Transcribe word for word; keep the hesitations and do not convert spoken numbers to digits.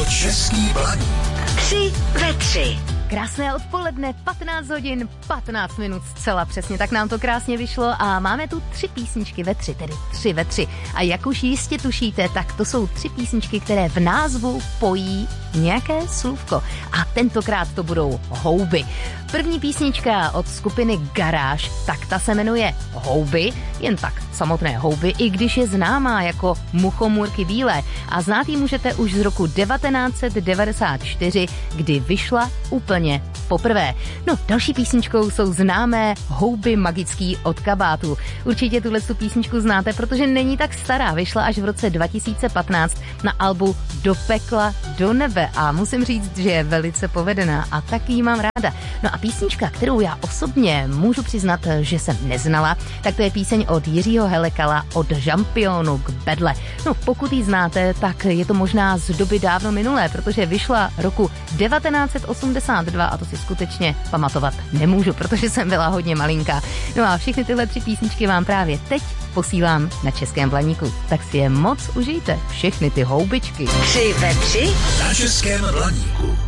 Český Blaník. Tři ve tři. Krásné odpoledne, patnáct hodin, patnáct minut, zcela přesně, tak nám to krásně vyšlo a máme tu tři písničky ve tři, tedy tři ve tři. A jak už jistě tušíte, tak to jsou tři písničky, které v názvu pojí nějaké slůvko. A tentokrát to budou houby. První písnička od skupiny Garáž, tak ta se jmenuje Houby, jen tak samotné houby, i když je známá jako Muchomůrky bílé. A znát ji můžete už z roku devatenáct set devadesát čtyři, kdy vyšla úplně poprvé. No, další písničkou jsou známé Houby magický od kabátu. Určitě tuhle tu písničku znáte, protože není tak stará. Vyšla až v roce dva tisíce patnáct na albu Do pekla, do nebe a musím říct, že je velice povedená a taky ji mám ráda. No a písnička, kterou já osobně můžu přiznat, že jsem neznala, tak to je píseň od Jiřího Helekala Od žampionu k bedle. No, pokud ji znáte, tak je to možná z doby dávno minulé, protože vyšla roku devatenáct set osmdesát dva a to si skutečně pamatovat nemůžu, protože jsem byla hodně malinká. No a všechny tyhle tři písničky vám právě teď posílám na Českém Blaníku. Tak si je moc užijte, všechny ty houbičky. Tři ve tři na Českém Blaníku.